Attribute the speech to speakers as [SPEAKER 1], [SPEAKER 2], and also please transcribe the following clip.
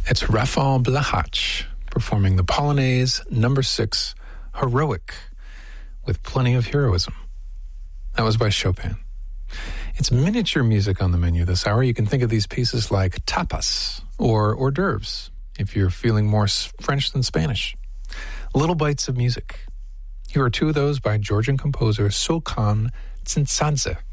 [SPEAKER 1] It's Rafał Blachacz performing the Polonaise No. 6, Heroic, with plenty of heroism. That was by Chopin. It's miniature music on the menu this hour. You can think of these pieces like tapas or hors d'oeuvres if you're feeling more French than Spanish. Little bites of music. Here are two of those by Georgian composer Sulkan Tsintsadze.